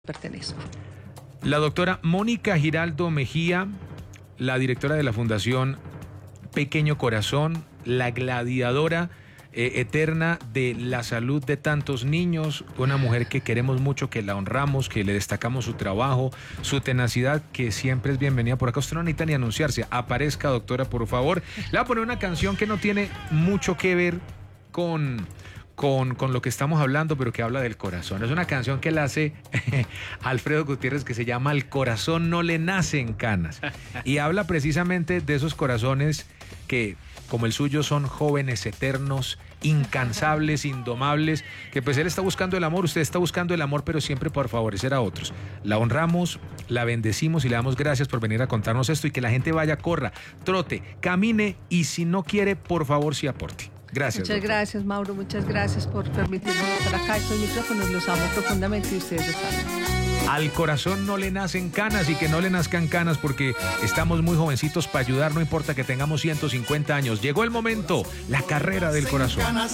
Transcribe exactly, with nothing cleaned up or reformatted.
pertenezco. La doctora Mónica Giraldo Mejía, la directora de la Fundación Pequeño Corazón, la gladiadora eh, eterna de la salud de tantos niños, una mujer que queremos mucho, que la honramos, que le destacamos su trabajo, su tenacidad, que siempre es bienvenida por acá. Usted no necesita ni anunciarse. Aparezca, doctora, por favor. Le voy a poner una canción que no tiene mucho que ver con... Con, con lo que estamos hablando, pero que habla del corazón. Es una canción que la hace Alfredo Gutiérrez, que se llama Al corazón no le nacen canas, y habla precisamente de esos corazones que, como el suyo, son jóvenes, eternos, incansables, indomables, que pues él está buscando el amor, usted está buscando el amor, pero siempre por favorecer a otros. La honramos, la bendecimos y le damos gracias por venir a contarnos esto, y que la gente vaya, corra, trote, camine, y si no quiere, por favor, sí aporte. Gracias. Muchas doctor. gracias, Mauro. Muchas gracias por permitirnos estar acá. Estos micrófonos los amo profundamente y ustedes lo saben. Al corazón no le nacen canas, y que no le nazcan canas, porque estamos muy jovencitos para ayudar, no importa que tengamos ciento cincuenta años. Llegó el momento, la carrera del corazón.